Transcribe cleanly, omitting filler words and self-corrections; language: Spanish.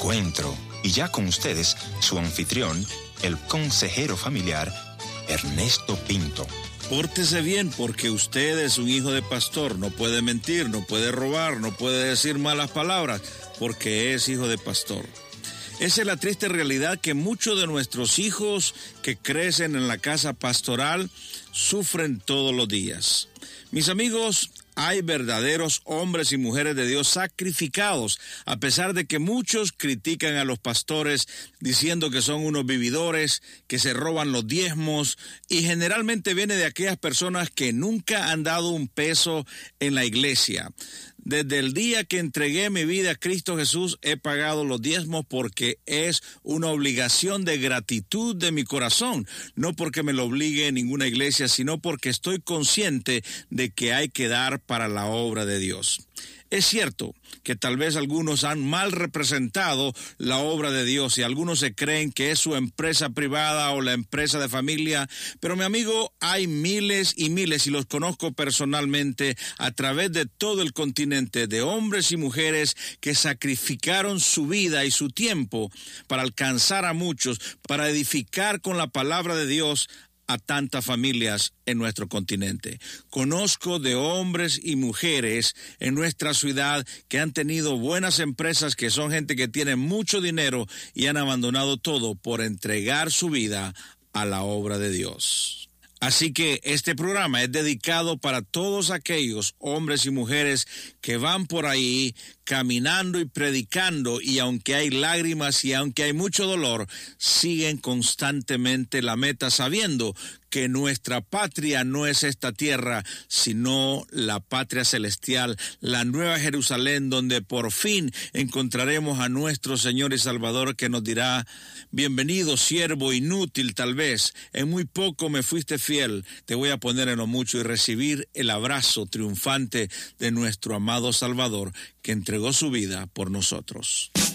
encuentro. Y ya con ustedes, su anfitrión, el consejero familiar, Ernesto Pinto. Pórtese bien porque usted es un hijo de pastor. No puede mentir, no puede robar, no puede decir malas palabras porque es hijo de pastor. Esa es la triste realidad que muchos de nuestros hijos que crecen en la casa pastoral sufren todos los días. Mis amigos, hay verdaderos hombres y mujeres de Dios sacrificados, a pesar de que muchos critican a los pastores diciendo que son unos vividores, que se roban los diezmos, y generalmente viene de aquellas personas que nunca han dado un peso en la iglesia. Desde el día que entregué mi vida a Cristo Jesús, he pagado los diezmos porque es una obligación de gratitud de mi corazón, no porque me lo obligue ninguna iglesia, sino porque estoy consciente de que hay que dar para la obra de Dios. Es cierto que tal vez algunos han mal representado la obra de Dios y algunos se creen que es su empresa privada o la empresa de familia, pero mi amigo, hay miles y miles, y los conozco personalmente a través de todo el continente, de hombres y mujeres que sacrificaron su vida y su tiempo para alcanzar a muchos, para edificar con la palabra de Dios a tantas familias en nuestro continente. Conozco de hombres y mujeres en nuestra ciudad que han tenido buenas empresas, que son gente que tiene mucho dinero y han abandonado todo por entregar su vida a la obra de Dios. Así que este programa es dedicado para todos aquellos hombres y mujeres que van por ahí caminando y predicando, y aunque hay lágrimas y aunque hay mucho dolor, siguen constantemente la meta, sabiendo que nuestra patria no es esta tierra, sino la patria celestial, la nueva Jerusalén, donde por fin encontraremos a nuestro Señor y Salvador, que nos dirá: bienvenido, siervo inútil, tal vez, en muy poco me fuiste fiel, te voy a poner en lo mucho, y recibir el abrazo triunfante de nuestro amado Salvador, que entregó su vida por nosotros.